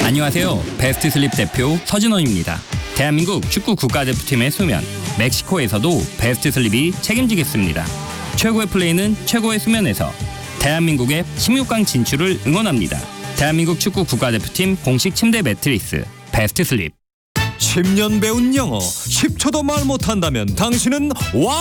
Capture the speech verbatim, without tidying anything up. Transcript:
안녕하세요. 베스트 슬립 대표 서진원입니다. 대한민국 축구 국가대표팀의 수면, 멕시코에서도 베스트 슬립이 책임지겠습니다. 최고의 플레이는 최고의 수면에서. 대한민국의 십육 강 진출을 응원합니다. 대한민국 축구 국가대표팀 공식 침대 매트리스 베스트 슬립. 십 년 배운 영어 십 초도 말 못한다면 당신은 와